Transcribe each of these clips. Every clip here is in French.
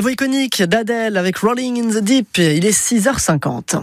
voix iconique d'Adèle avec Rolling in the Deep. Il est 6h50.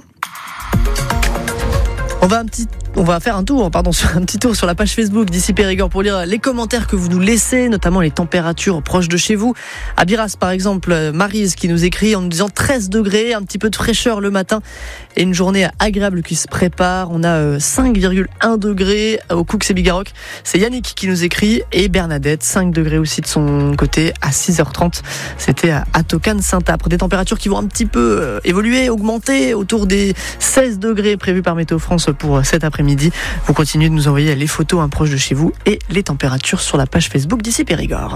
On va faire un petit tour sur la page Facebook d'ici Périgord pour lire les commentaires que vous nous laissez, notamment les températures proches de chez vous. À Biras, par exemple, Maryse qui nous écrit en nous disant 13 degrés, un petit peu de fraîcheur le matin et une journée agréable qui se prépare. On a 5,1 degrés au Coux et Bigarroc. C'est Yannick qui nous écrit et Bernadette, 5 degrés aussi de son côté à 6h30. C'était à Tocane-Saint-Apre. Des températures qui vont un petit peu évoluer, augmenter autour des 16 degrés prévus par Météo France pour cet après-midi. Vous continuez de nous envoyer les photos proches de chez vous et les températures sur la page Facebook d'ici Périgord.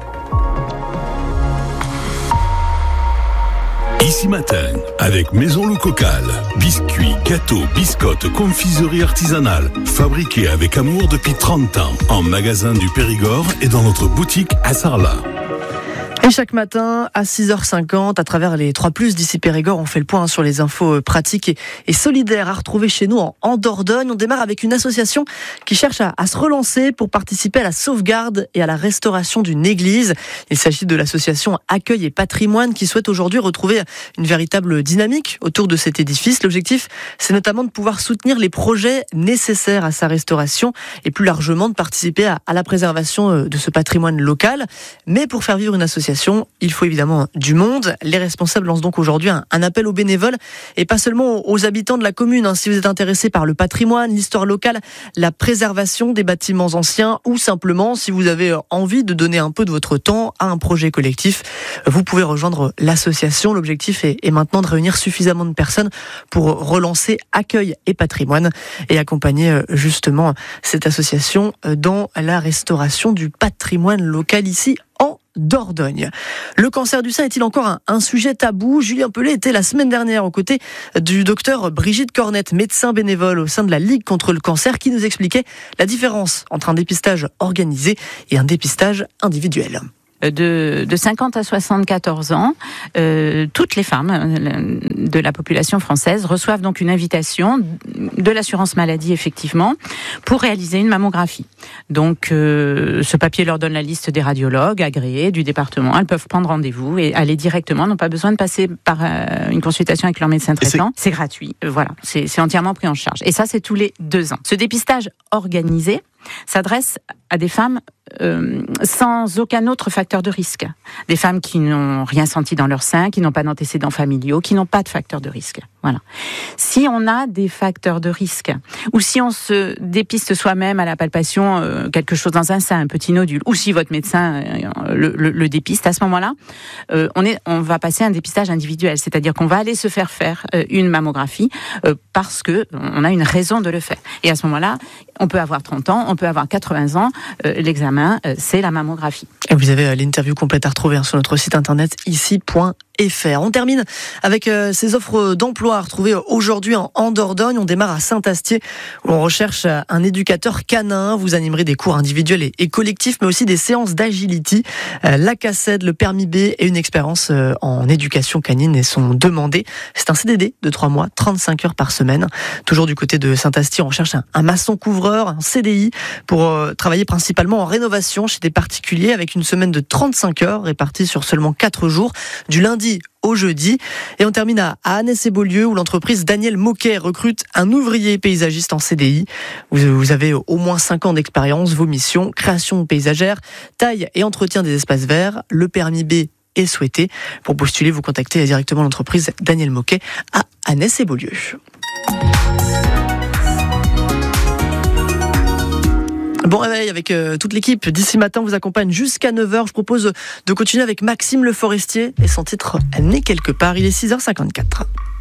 Ici Matin, avec Maison Le Cocal. Biscuits, gâteaux, biscottes, confiserie artisanale. Fabriqués avec amour depuis 30 ans. En magasin du Périgord et dans notre boutique à Sarlat. Et chaque matin, à 6h50, à travers les 3+, d'ici Périgord, on fait le point sur les infos pratiques et solidaires à retrouver chez nous en Dordogne. On démarre avec une association qui cherche à se relancer pour participer à la sauvegarde et à la restauration d'une église. Il s'agit de l'association Accueil et Patrimoine qui souhaite aujourd'hui retrouver une véritable dynamique autour de cet édifice. L'objectif, c'est notamment de pouvoir soutenir les projets nécessaires à sa restauration et plus largement de participer à la préservation de ce patrimoine local. Mais pour faire vivre une association, il faut évidemment du monde. Les responsables lancent donc aujourd'hui un appel aux bénévoles et pas seulement aux habitants de la commune. Si vous êtes intéressé par le patrimoine, l'histoire locale, la préservation des bâtiments anciens ou simplement si vous avez envie de donner un peu de votre temps à un projet collectif, vous pouvez rejoindre l'association. L'objectif est maintenant de réunir suffisamment de personnes pour relancer Accueil et Patrimoine et accompagner justement cette association dans la restauration du patrimoine local ici en Dordogne. Le cancer du sein est-il encore un sujet tabou ? Julien Pellet était la semaine dernière aux côtés du docteur Brigitte Cornette, médecin bénévole au sein de la Ligue contre le cancer, qui nous expliquait la différence entre un dépistage organisé et un dépistage individuel. De 50 à 74 ans, toutes les femmes de la population française reçoivent donc une invitation de l'assurance maladie, effectivement, pour réaliser une mammographie. Donc, ce papier leur donne la liste des radiologues agréés du département. Elles peuvent prendre rendez-vous et aller directement, n'ont pas besoin de passer par une consultation avec leur médecin traitant. C'est gratuit, voilà, c'est entièrement pris en charge. Et ça, c'est tous les 2 ans. Ce dépistage organisé s'adresse à des femmes sans aucun autre facteur de risque. Des femmes qui n'ont rien senti dans leur sein, qui n'ont pas d'antécédents familiaux, qui n'ont pas de facteur de risque. Voilà. Si on a des facteurs de risque, ou si on se dépiste soi-même à la palpation quelque chose dans un sein, un petit nodule, ou si votre médecin le dépiste, à ce moment-là, on va passer à un dépistage individuel, c'est-à-dire qu'on va aller se faire une mammographie parce que on a une raison de le faire. Et à ce moment-là, on peut avoir 30 ans, on peut avoir 80 ans, l'examen, c'est la mammographie. Et vous avez l'interview complète à retrouver sur notre site internet ici.fr. On termine avec ces offres d'emploi à retrouver aujourd'hui en Dordogne. On démarre à Saint-Astier où on recherche un éducateur canin. Vous animerez des cours individuels et collectifs, mais aussi des séances d'agility. La cassette, le permis B et une expérience en éducation canine sont demandés. C'est un CDD de 3 mois, 35 heures par semaine. Toujours du côté de Saint-Astier, on cherche un maçon couvreur, un CDI pour travailler principalement en rénovation chez des particuliers avec une semaine de 35 heures répartie sur seulement 4 jours, du lundi au jeudi. Et on termine à Annès-et-Beaulieu où l'entreprise Daniel Moquet recrute un ouvrier paysagiste en CDI. Vous avez au moins 5 ans d'expérience. Vos missions, création paysagère, taille et entretien des espaces verts. Le permis B est souhaité. Pour postuler, vous contactez directement l'entreprise Daniel Moquet à Annès-et-Beaulieu. Bon réveil avec toute l'équipe d'ici matin vous accompagne jusqu'à 9h. Je propose de continuer avec Maxime Le Forestier et son titre Né quelque part. Il est 6h54.